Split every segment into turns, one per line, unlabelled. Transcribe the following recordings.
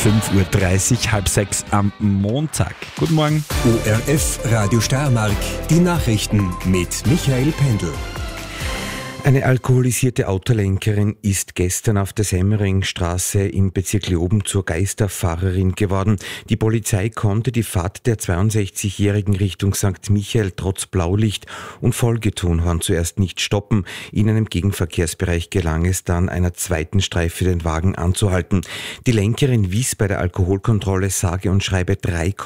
5:30 Uhr, halb sechs am Montag. Guten Morgen.
ORF Radio Steiermark, die Nachrichten mit Michael Pendl.
Eine alkoholisierte Autolenkerin ist gestern auf der Semmeringstraße im Bezirk Leoben zur Geisterfahrerin geworden. Die Polizei konnte die Fahrt der 62-Jährigen Richtung St. Michael trotz Blaulicht und Folgetonhorn zuerst nicht stoppen. In einem Gegenverkehrsbereich gelang es dann, einer zweiten Streife den Wagen anzuhalten. Die Lenkerin wies bei der Alkoholkontrolle sage und schreibe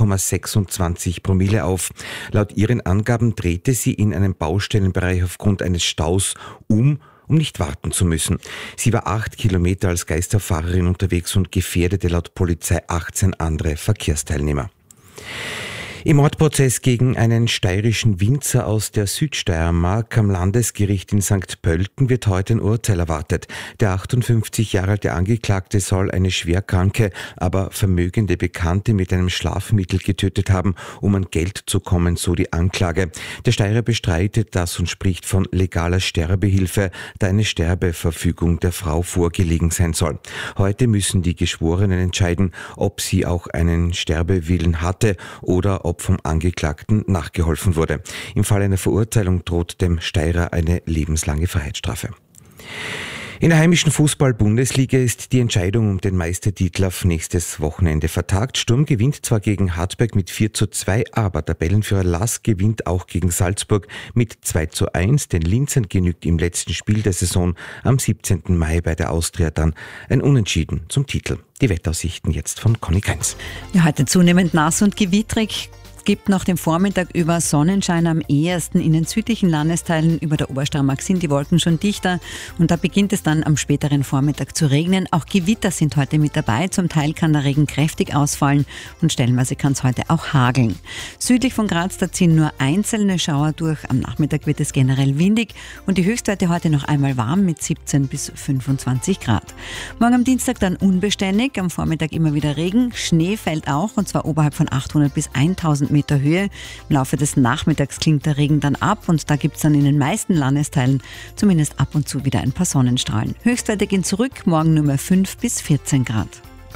3,26 Promille auf. Laut ihren Angaben drehte sie in einem Baustellenbereich aufgrund eines Staus um nicht warten zu müssen. Sie war 8 Kilometer als Geisterfahrerin unterwegs und gefährdete laut Polizei 18 andere Verkehrsteilnehmer. Im Mordprozess gegen einen steirischen Winzer aus der Südsteiermark am Landesgericht in St. Pölten wird heute ein Urteil erwartet. Der 58 Jahre alte Angeklagte soll eine schwerkranke, aber vermögende Bekannte mit einem Schlafmittel getötet haben, um an Geld zu kommen, so die Anklage. Der Steirer bestreitet das und spricht von legaler Sterbehilfe, da eine Sterbeverfügung der Frau vorgelegen sein soll. Heute müssen die Geschworenen entscheiden, ob sie auch einen Sterbewillen hatte oder ob vom Angeklagten nachgeholfen wurde. Im Fall einer Verurteilung droht dem Steirer eine lebenslange Freiheitsstrafe. In der heimischen Fußball-Bundesliga ist die Entscheidung um den Meistertitel auf nächstes Wochenende vertagt. Sturm gewinnt zwar gegen Hartberg mit 4:2, aber Tabellenführer Lask gewinnt auch gegen Salzburg mit 2:1. Den Linzern genügt im letzten Spiel der Saison am 17. Mai bei der Austria dann ein Unentschieden zum Titel. Die Wettaussichten jetzt von Conny Kainz.
Ja, heute zunehmend nass und gewittrig. Es gibt nach dem Vormittag über Sonnenschein am ehesten. In den südlichen Landesteilen über der Obersteiermark sind die Wolken schon dichter und da beginnt es dann am späteren Vormittag zu regnen. Auch Gewitter sind heute mit dabei. Zum Teil kann der Regen kräftig ausfallen und stellenweise kann es heute auch hageln. Südlich von Graz, da ziehen nur einzelne Schauer durch. Am Nachmittag wird es generell windig und die Höchstwerte heute noch einmal warm mit 17 bis 25 Grad. Morgen am Dienstag dann unbeständig, am Vormittag immer wieder Regen. Schnee fällt auch und zwar oberhalb von 800 bis 1000 Meter Höhe. Im Laufe des Nachmittags klingt der Regen dann ab und da gibt es dann in den meisten Landesteilen zumindest ab und zu wieder ein paar Sonnenstrahlen. Höchstwerte gehen zurück, morgen nur mehr 5 bis 14 Grad.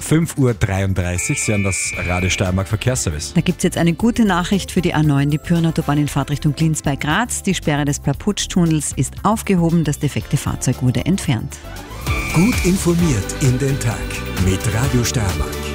5:33 Uhr, Sie haben das Radio Steiermark Verkehrsservice.
Da gibt es jetzt eine gute Nachricht für die A9, die Pyreneeautobahn in Fahrtrichtung Linz bei Graz. Die Sperre des Plaputsch-Tunnels ist aufgehoben, das defekte Fahrzeug wurde entfernt.
Gut informiert in den Tag mit Radio Steiermark.